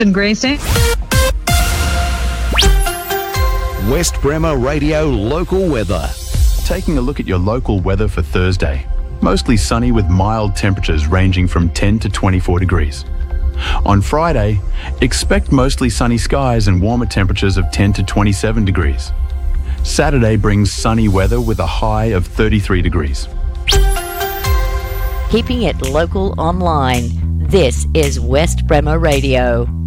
In Grayston. West Bremer Radio local weather. Taking a look at your local weather for Thursday. Mostly sunny with mild temperatures ranging from 10 to 24 degrees. On Friday, expect mostly sunny skies and warmer temperatures of 10 to 27 degrees. Saturday brings sunny weather with a high of 33 degrees. Keeping it local online. This is West Bremer Radio.